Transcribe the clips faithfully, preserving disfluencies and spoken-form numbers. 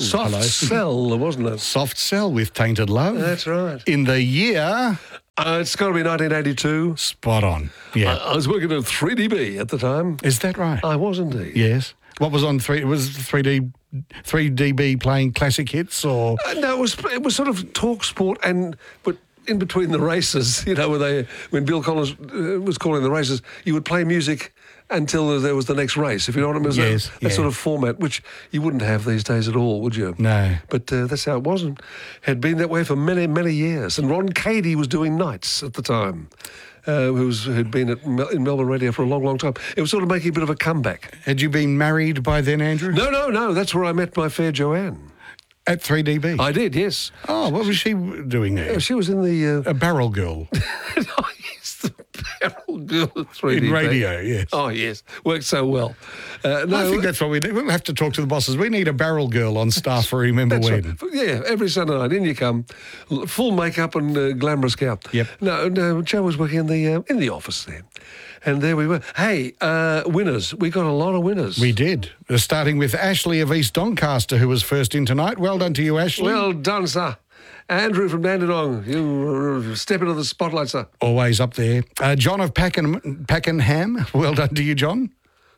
Soft Hello. Cell, wasn't it? Soft Cell with Tainted Love. That's right. In the year... Uh, it's got to be nineteen eighty-two. Spot on. Yeah. I, I was working at three D B at the time. Is that right? I was indeed. Yes. What was on three? It was three D, three D B playing classic hits, or Uh, no, it was it was sort of talk sport, and but in between the races, you know, when they when Bill Collins uh, was calling the races, you would play music until there was the next race. If you know what I mean, Yes, that, that yeah. sort of format, which you wouldn't have these days at all, would you? No. But uh, that's how it was, and had been that way for many many years. And Ron Cady was doing nights at the time. Uh, who was, who'd been at Mel- in Melbourne radio for a long, long time. It was sort of making a bit of a comeback. had you been married by then, Andrew? No, no, no. That's where I met my fair Joanne. At three D B. I did, yes. Oh, what was she doing there? She was in the... Uh, A barrel girl oh, yes, the barrel girl at three D in B. radio. Yes. Oh, yes. Worked so well. Uh, no, I think that's what we need. We'll have to talk to the bosses. We need a barrel girl on staff for Remember that's When. right. Yeah, every Sunday night, in you come, l- full makeup and uh, glamorous gown. Yep. No, no, Joe was working in the uh, in the office there, and there we were. Hey, uh, winners! We got a lot of winners. We did. Uh, Starting with Ashley of East Doncaster, who was first in tonight. Well done to you, Ashley. Well done, sir. Andrew from Dandenong, you uh, step into the spotlight, sir. Always up there. Uh, John of Packen, Pakenham. Well done to you, John.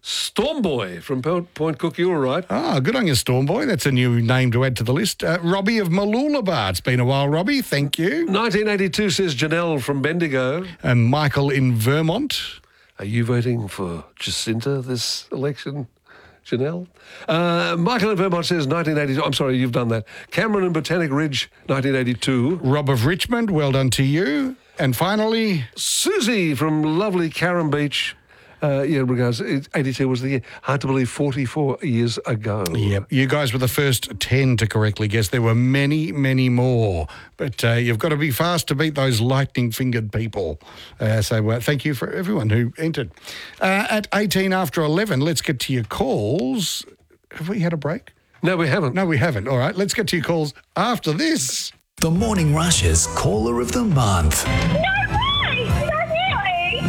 Stormboy from Point, Point Cook, you were right. Ah, good on you, Stormboy. That's a new name to add to the list. Uh, Robbie of Mooloolaba. It's been a while, Robbie. Thank you. nineteen eighty-two, says Janelle from Bendigo. And Michael in Vermont. Are you voting for Jacinta this election, Janelle? Uh, Michael in Vermont says nineteen eighty-two. I'm sorry, you've done that. Cameron in Botanic Ridge, nineteen eighty-two. Rob of Richmond. Well done to you. And finally, Susie from lovely Carrum Beach. Uh, yeah, regards, it- eighty-two was the year. Hard to believe, forty-four years ago. yep, you guys were the first ten to correctly guess. There were many, many more. But uh, you've got to be fast to beat those lightning-fingered people. Uh, so uh, thank you for everyone who entered. Uh, at eighteen after eleven, let's get to your calls. Have we had a break? No, we haven't. No, we haven't. All right, let's get to your calls after this. The Morning Rush's Caller of the Month. No way! That's really?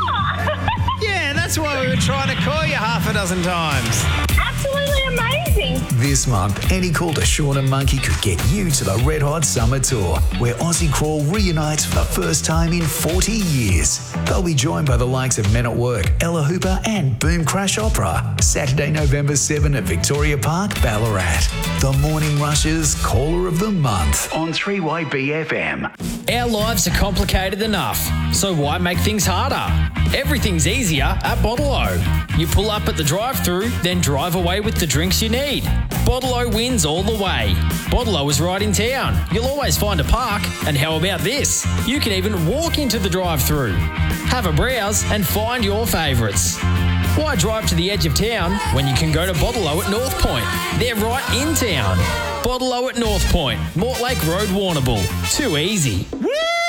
Oh! Yeah, that's why we were trying to call you half a dozen times. Absolutely amazing! This month, any call to Sean and Monkey could get you to the Red Hot Summer Tour, where Aussie Crawl reunites for the first time in forty years. They'll be joined by the likes of Men at Work, Ella Hooper and Boom Crash Opera. Saturday, November seventh at Victoria Park, Ballarat. The Morning Rush's Caller of the Month on three Y B F M. Our lives are complicated enough, so why make things harder? Everything's easier at Bottle-O. You pull up at the drive-thru, then drive away with the drinks you need. Bottle-O wins all the way. Bottle-O is right in town. You'll always find a park. And how about this? You can even walk into the drive-thru. Have a browse and find your favourites. Why drive to the edge of town when you can go to Bottle-O at North Point? They're right in town. Bottle-O at North Point, Mortlake Road, Warrnambool. Too easy. Woohoo!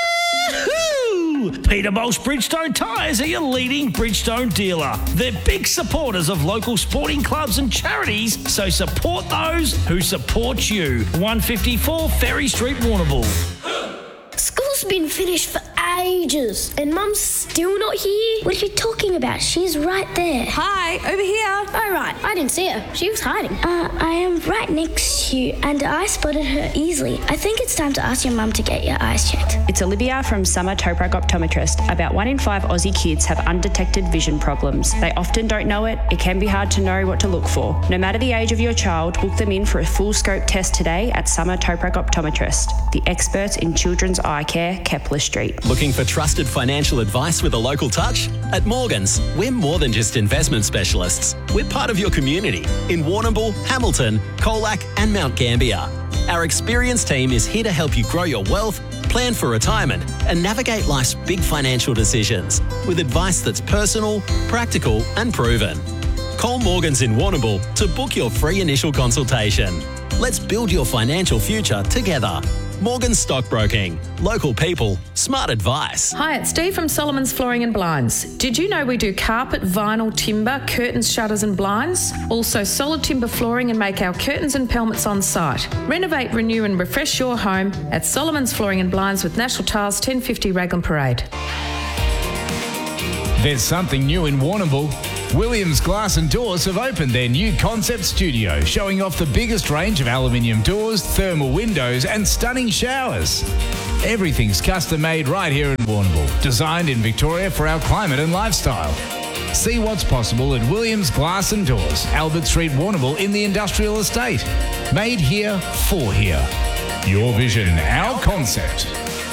Peterbolt's Bridgestone Tyres are your leading Bridgestone dealer. They're big supporters of local sporting clubs and charities, so support those who support you. one fifty-four Ferry Street, Warrnambool. School's been finished for ages, and Mum's still not here. What are you talking about? She's right there. Hi, over here. Oh, right. I didn't see her. She was hiding. Uh, I am right next to you, and I spotted her easily. I think it's time to ask your mum to get your eyes checked. It's Olivia from Summer Toprak Optometrist. About one in five Aussie kids have undetected vision problems. They often don't know it. It can be hard to know what to look for. No matter the age of your child, book them in for a full scope test today at Summer Toprak Optometrist, the experts in children's eye care, Kepler Street. Looking for trusted financial advice with a local touch? At Morgans, we're more than just investment specialists. We're part of your community in Warrnambool, Hamilton, Colac and Mount Gambier. Our experienced team is here to help you grow your wealth, plan for retirement and navigate life's big financial decisions with advice that's personal, practical and proven. Call Morgans in Warrnambool to book your free initial consultation. Let's build your financial future together. Morgan Stockbroking. Local people. Smart advice. Hi, it's Steve from Solomon's Flooring and Blinds. Did you know we do carpet, vinyl, timber, curtains, shutters and blinds? Also solid timber flooring and make our curtains and pelmets on site. Renovate, renew and refresh your home at Solomon's Flooring and Blinds with National Tiles ten fifty Raglan Parade. There's something new in Warrnambool. Williams Glass and Doors have opened their new concept studio, showing off the biggest range of aluminium doors, thermal windows and stunning showers. Everything's custom made right here in Warrnambool, designed in Victoria for our climate and lifestyle. See what's possible at Williams Glass and Doors, Albert Street, Warrnambool in the Industrial Estate. Made here for here. Your vision, our concept.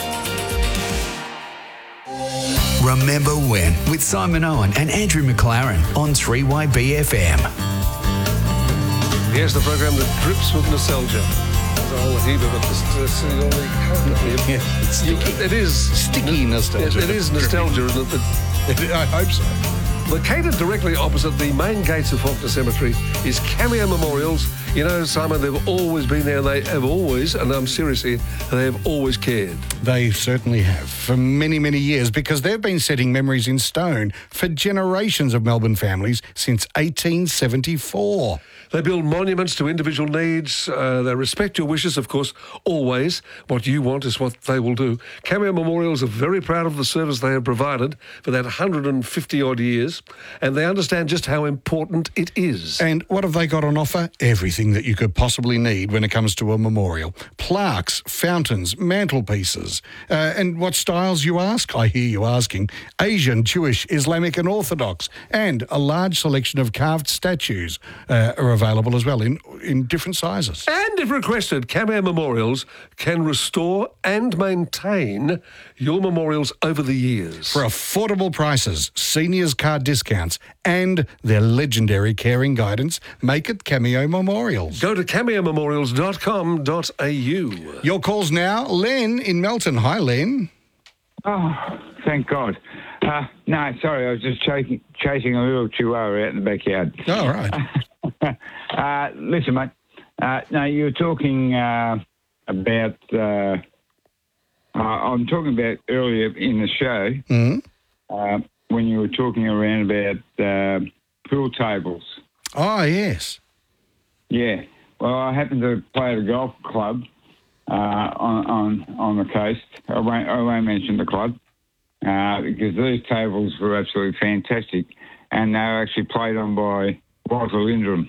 Remember When with Simon Owen and Andrew McLaren on three Y B F M. Here's the program that drips with nostalgia. There's a whole heap of it. Just, uh, see all the, Yeah, it's sticky. It is Sticky nostalgia. It, it is nostalgia, isn't it? But I hope so. located directly opposite the main gates of Faulkner Cemetery is Cameo Memorials. You know, Simon, they've always been there. They have always, and I'm serious here, they have always cared. They certainly have for many, many years because they've been setting memories in stone for generations of Melbourne families since eighteen seventy-four. They build monuments to individual needs. Uh, they respect your wishes, of course, always. What you want is what they will do. Cameo Memorials are very proud of the service they have provided for that one hundred fifty odd years, and they understand just how important it is. And what have they got on offer? Everything that you could possibly need when it comes to a memorial. Plaques, fountains, mantelpieces. Uh, and what styles, you ask? I hear you asking. Asian, Jewish, Islamic and Orthodox. And a large selection of carved statues uh, are available as well in, in different sizes. And if requested, Cameo Memorials can restore and maintain your memorials over the years. For affordable prices, seniors card discounts and their legendary caring guidance, make it Cameo Memorials. Go to cameo memorials dot com dot a u. Your calls now. Len in Melton. Hi, Len. Oh, thank God. Uh, no, sorry, I was just chasing, chasing a little chihuahua out in the backyard. Oh, right. uh, listen, mate. Uh, no, you were talking uh, about... Uh, uh, I'm talking about earlier in the show mm-hmm. uh, when you were talking around about uh, pool tables. Oh, yes. Yeah. Well, I happen to play at a golf club uh, on, on on the coast. I won't, I won't mention the club uh, because these tables were absolutely fantastic, and they were actually played on by Walter Lindrum.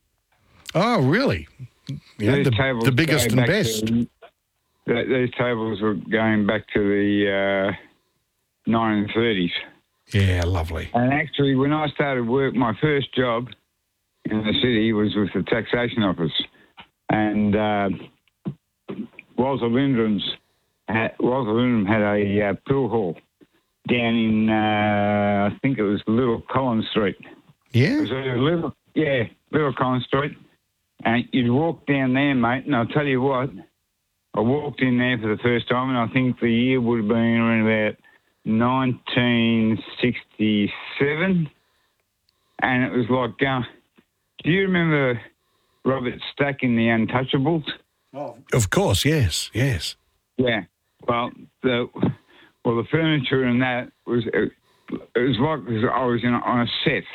Oh, really? Yeah, these the, tables the biggest go and back best. To, th- these tables were going back to the uh, nineteen thirties. Yeah, lovely. And actually, when I started work, my first job in the city was with the taxation office, and uh, Walter Lindrum's had, Walter Lindrum had a uh, pool hall down in uh, I think it was Little Collins Street. Yeah, it was a little yeah Little Collins Street, and you'd walk down there, mate. And I'll tell you what, I walked in there for the first time, and I think the year would have been around about nineteen sixty-seven, and it was like going. Do you remember Robert Stack in The Untouchables? Oh, of course, yes, yes. Yeah. Well, the well the furniture in that was it, it was like I was in, on a set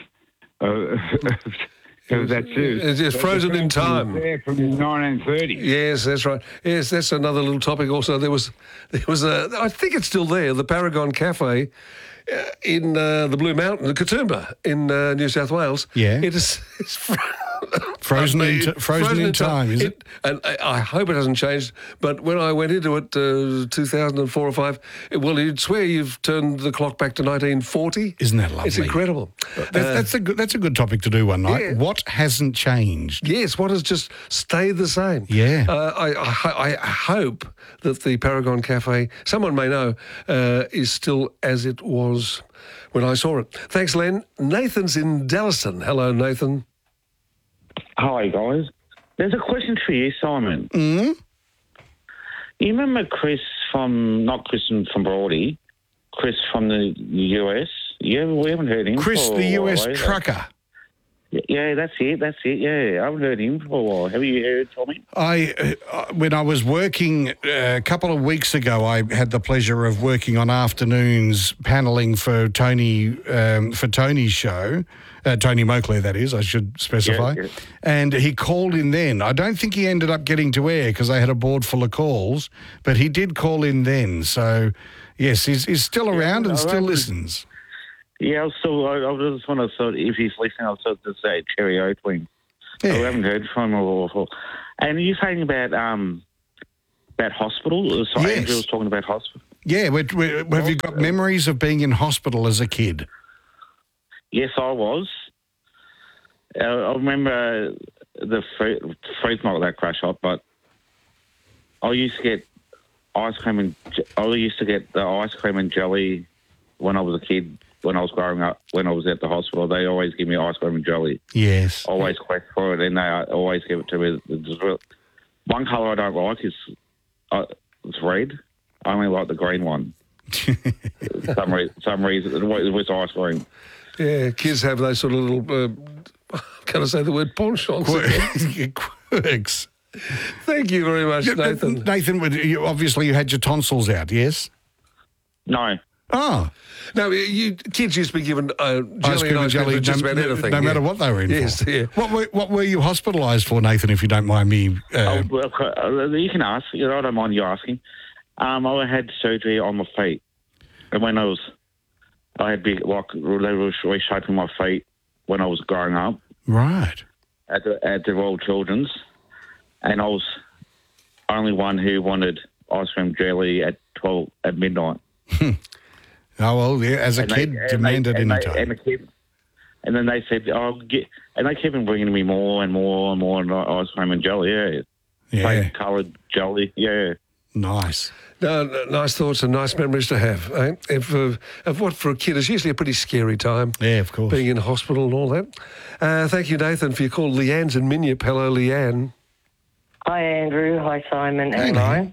of, of that too. It's just frozen in time. There from the nineteen thirties. Yes, that's right. Yes, that's another little topic. Also, there was there was a I think it's still there, the Paragon Cafe. Uh, in uh, the Blue Mountain, the Katoomba in uh, New South Wales. Yeah. It is it's fr- frozen, in, t- frozen, frozen in time, time, is it? it? And I, I hope it hasn't changed, but when I went into it uh, two thousand four or five, it, well, you'd swear you've turned the clock back to nineteen forty. Isn't that lovely? It's incredible. That, uh, that's, a good, that's a good topic to do one night. Yeah. What hasn't changed? Yes, what has just stayed the same? Yeah. Uh, I, I, I hope that the Paragon Cafe, someone may know, uh, is still as it was when I saw it. Thanks, Len. Nathan's in Dallaston. Hello, Nathan. Hi, guys. There's a question for you, Simon. Mm-hmm. You remember Chris from, not Chris from Brody, Chris from the U S? You ever, we haven't heard him Chris, for the a U S while, trucker. Yeah, that's it, that's it, yeah. I haven't heard him for a while. Have you heard from him? I, uh, when I was working uh, a couple of weeks ago, I had the pleasure of working on afternoons panelling for Tony, um, for Tony's show, uh, Tony Moakler, that is, I should specify. Yeah, yeah. And he called in then. I don't think he ended up getting to air because I had a board full of calls, but he did call in then. So, yes, he's, he's still around yeah, and still listens. Yeah, I was still. I, I just want to sort. If he's listening, I'll sort of say Cherry Oatwing. Yeah. I haven't heard from him before. And you're saying about um about hospital. So Yes. Andrew was talking about hospital. Yeah, we, we, have you got memories of being in hospital as a kid? Yes, I was. Uh, I remember the fruit, fruit's not that crash hot, but I used to get ice cream and j- I used to get the ice cream and jelly when I was a kid. When I was growing up, when I was at the hospital, they always give me ice cream and jelly. Yes. Always quest for it, and they always give it to me. There's real- One colour I don't like is uh, it's red. I only like the green one. some, re- some reason with ice cream. Yeah, kids have those sort of little, uh, can I say the word penchants? again? Quirks. Thank you very much, Yeah, Nathan. Nathan, would you, obviously you had your tonsils out, yes? No. Oh. No, you kids used to be given uh, Ice jelly cream and ice cream for no, just about no- anything. no yeah. matter what they were in Yes, for. yeah. What were, what were you hospitalised for, Nathan, if you don't mind me? Uh, Oh, well, uh, you can ask. You know, I don't mind you asking. Um, I had surgery on my feet, and when I was, I had big like they were reshaping my feet when I was growing up right. at the at the Royal Children's, and I was only one who wanted ice cream jelly at twelve at midnight. Oh, well, yeah, as a And they- kid, and they- demanded and any they- time. And, the kid, and then they said, "Oh, get," and they kept on bringing me more and more and more ice cream and jelly. Yeah, Yeah. coloured jelly. Yeah. Nice. No, no, nice thoughts and nice memories to have. Eh? If, uh, of what for a kid is usually a pretty scary time. Yeah, of course. Being in hospital and all that. Uh, thank you, Nathan, for your call. Leanne's in Minyip. Hello, Leanne. Hi, Andrew. Hi, Simon and Ryan.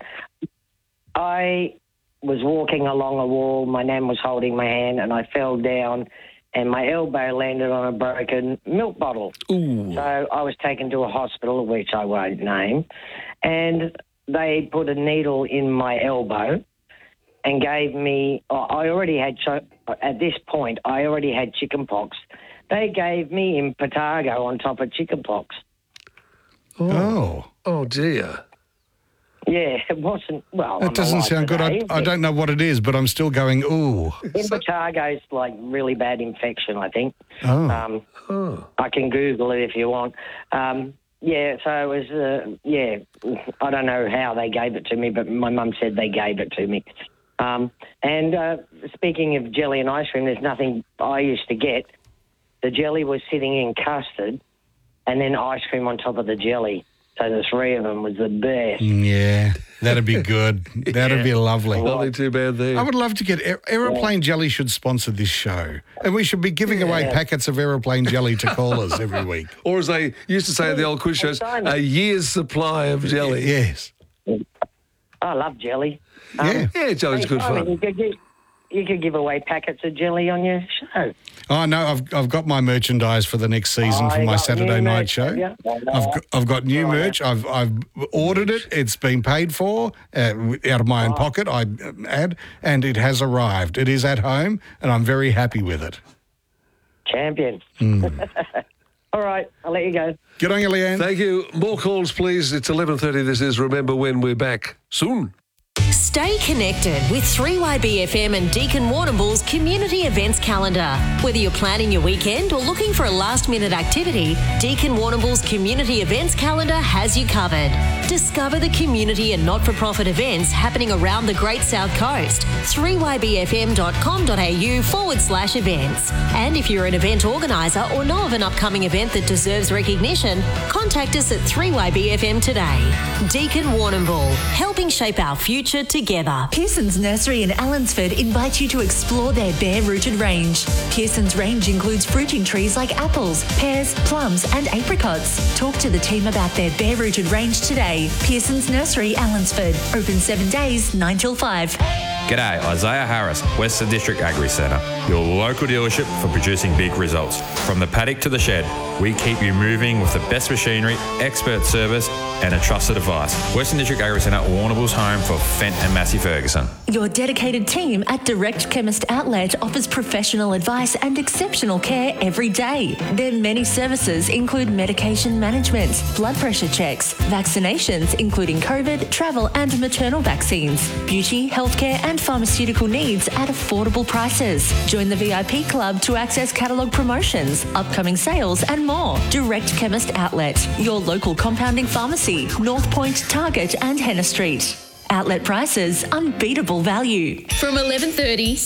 I was walking along a wall. My nan was holding my hand, and I fell down, and my elbow landed on a broken milk bottle. Ooh. So I was taken to a hospital, which I won't name, and they put a needle in my elbow and gave me. I already had cho- at this point. I already had chicken pox. They gave me impetigo on top of chicken pox. Oh. Oh, dear. Yeah, it wasn't, well... That I'm doesn't alive sound good. I, today, I but don't know what it is, but I'm still going, ooh. Impetigo's like really bad infection, I think. Oh. Um, oh. I can Google it if you want. Um, yeah, so it was, uh, yeah, I don't know how they gave it to me, but my mum said they gave it to me. Um, and uh, speaking of jelly and ice cream, there's nothing I used to get. The jelly was sitting in custard and then ice cream on top of the jelly. So the three of them was the best. Yeah, that'd be good. That'd be lovely. Nothing too bad there. I would love to get aer- aeroplane jelly should sponsor this show, and we should be giving away Yeah. packets of aeroplane jelly to callers every week. Or as they used to say in the old quiz shows, a year's supply of jelly. Yes. I love jelly. Yeah. Yeah, jelly's hey, good Simon, fun. You could, gi- you could give away packets of jelly on your show. Oh no, I've I've got my merchandise for the next season Oh, for you my got Saturday new night merch, show. have you? I've got, I've got new merch. I've I've ordered it. It's been paid for uh, out of my own pocket. I uh, add, and it has arrived. It is at home, and I'm very happy with it. Champion. Mm. All right, I'll let you go. Good on you, Leanne. Thank you. More calls, please. It's eleven thirty. This is Remember When. We're back soon. Stay connected with three Y B F M and Deakin Warrnambool's community events calendar. Whether you're planning your weekend or looking for a last-minute activity, Deakin Warrnambool's community events calendar has you covered. Discover the community and not-for-profit events happening around the Great South Coast. three y b f m dot com dot a u forward slash events. And if you're an event organiser or know of an upcoming event that deserves recognition, contact us at three Y B F M today. Deakin Warrnambool, helping shape our future together. Pearson's Nursery in Allensford invites you to explore their bare-rooted range. Pearson's range includes fruiting trees like apples, pears, plums and apricots. Talk to the team about their bare-rooted range today. Pearson's Nursery, Allensford. Open seven days, nine till five. G'day, Isaiah Harris, Western District Agri Centre, your local dealership for producing big results. From the paddock to the shed, we keep you moving with the best machinery, expert service and a trusted advice. Western District Agri Centre, Warrnambool's home for Fent and Massey Ferguson. Your dedicated team at Direct Chemist Outlet offers professional advice and exceptional care every day. Their many services include medication management, blood pressure checks, vaccinations including COVID, travel and maternal vaccines, beauty, healthcare and and pharmaceutical needs at affordable prices. Join the V I P Club to access catalogue promotions, upcoming sales and more. Direct Chemist Outlet, your local compounding pharmacy, North Point, Target and Henna Street. Outlet prices, unbeatable value. From eleven thirty